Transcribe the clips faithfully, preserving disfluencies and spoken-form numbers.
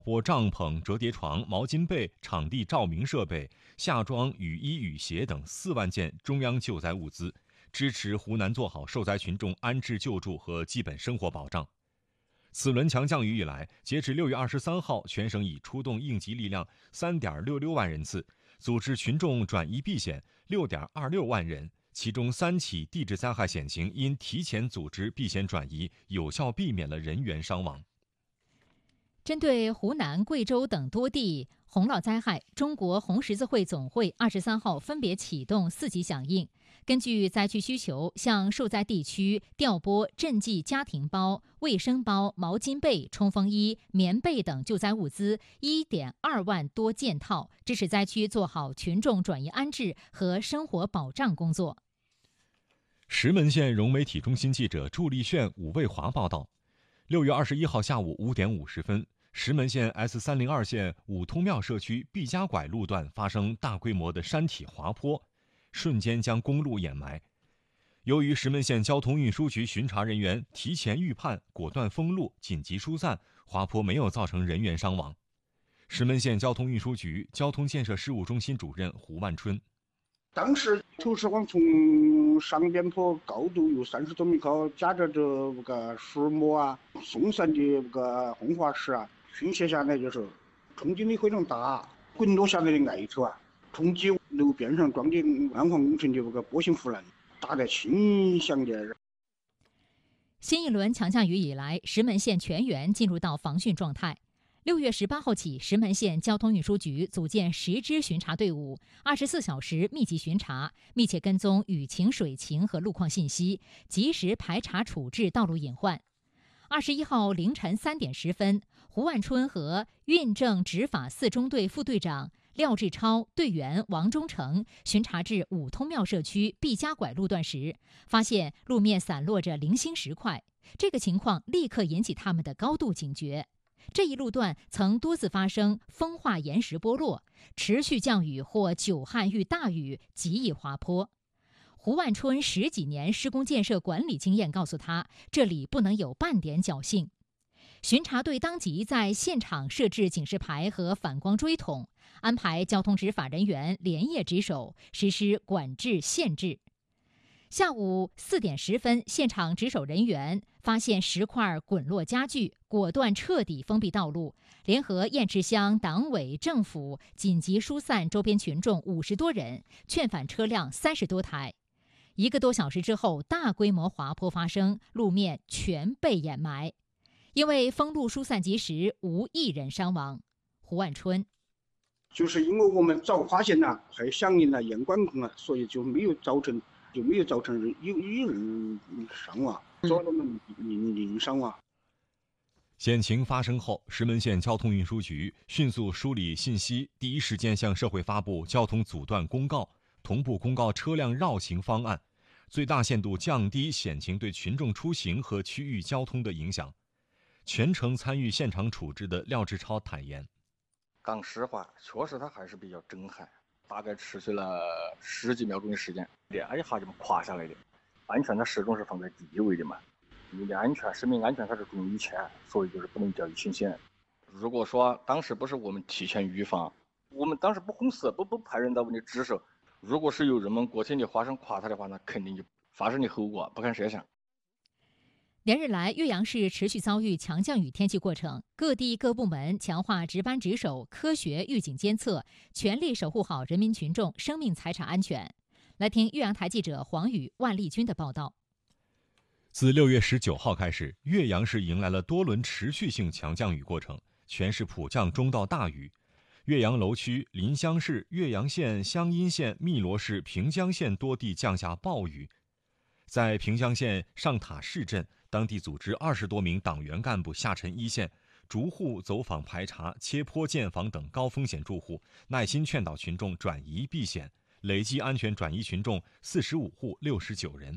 或帐篷、折叠床、毛巾被、场地照明设备、夏装、雨衣、雨鞋等四万件中央救灾物资，支持湖南做好受灾群众安置救助和基本生活保障。此轮强降雨以来，截至六月二十三号，全省已出动应急力量三点六六万人次，组织群众转移避险六点二六万人，其中三起地质灾害险情因提前组织避险转移，有效避免了人员伤亡。 针对湖南、贵州等多地洪涝灾害，中国红十字会总会二十三号分别启动四级响应，根据灾区需求，向受灾地区调拨赈济家庭包、卫生包、毛巾被、冲锋衣、棉被等救灾物资一点二万多件套，支持灾区做好群众转移安置和生活保障工作。 石门县融媒体中心记者祝立炫、武卫华报道，六月二十一号下午五点五十分，石门县 S 三零二线五通庙社区毕家拐路段发生大规模的山体滑坡，瞬间将公路掩埋。由于石门县交通运输局巡查人员提前预判，果断封路，紧急疏散，滑坡没有造成人员伤亡。石门县交通运输局交通建设事务中心主任胡万春， 当时土石网从上边坡高度有三十多米高，夹着这个树木啊、松散的这个红化石啊，倾泻下来，就是冲击力非常大，滚落下来的艾头啊，冲击路边上装的安防工程的这个波形护栏，打得轻响的。 新一轮强降雨以来，石门县全员进入到防汛状态。六月十八号起，石门县交通运输局组建十支巡查队伍，二十四小时密集巡查，密切跟踪雨情、水情和路况信息，及时排查处置道路隐患。二十一号凌晨三点十分，胡万春和运政执法四中队副队长廖志超、队员王忠成巡查至五通庙社区毕家拐路段时，发现路面散落着零星石块，这个情况立刻引起他们的高度警觉。这一路段曾多次发生风化岩石剥落，持续降雨或久旱遇大雨极易滑坡。胡万春十几年施工建设管理经验告诉他，这里不能有半点侥幸。巡查队当即在现场设置警示牌和反光锥筒，安排交通执法人员连夜值守，实施管制限制。下午四点十分，现场值守人员发现石块滚落加剧，果断彻底封闭道路，联合雁池乡党委政府紧急疏散周边群众五十多人，劝返车辆三十多台。一个多小时之后，大规模滑坡发生，路面全被掩埋。因为封路疏散及时，无一人伤亡。胡万春， 就是因为我们早发现了，还响应了严管控啊，所以就没有造成就没有造成人有有人伤亡，造成零零伤亡。 险情发生后，石门县交通运输局迅速梳理信息，第一时间向社会发布交通阻断公告，同步公告车辆绕行方案，最大限度降低险情对群众出行和区域交通的影响。全程参与现场处置的廖志超坦言， 讲实话，确实它还是比较震撼，大概持续了十几秒钟的时间，俩一下就垮下来的。安全它始终是放在第一位的嘛，你的安全、生命安全它是重于一切，所以就是不能掉以轻心。如果说当时不是我们提前预防，我们当时不红色，不不派人到我们的值守，如果是有人们过天的发生垮塌的话，那肯定就发生的后果不堪设想。 连日来，岳阳市持续遭遇强降雨天气过程，各地各部门强化值班值守，科学预警监测，全力守护好人民群众生命财产安全。来听岳阳台记者黄宇、万丽君的报道。 自六月十九号开始，岳阳市迎来了多轮持续性强降雨过程，全市普降中到大雨。岳阳楼区、临湘市、岳阳县、湘阴县、汨罗市、平江县多地降下暴雨。在平江县上塔市镇，当地组织二十多名党员干部下沉一线，逐户走访排查、切坡建房等高风险住户，耐心劝导群众转移避险，累计安全转移群众四十五户六十九人。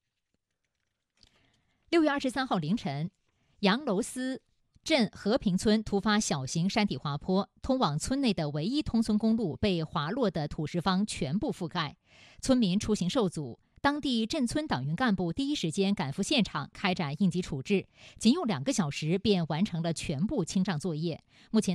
六月二十三号凌晨，杨楼司镇和平村突发小型山体滑坡，通往村内的唯一通村公路被滑落的土石方全部覆盖，村民出行受阻。 当地镇村党员干部第一时间赶赴现场开展应急处置，仅用两个小时便完成了全部清障作业。目前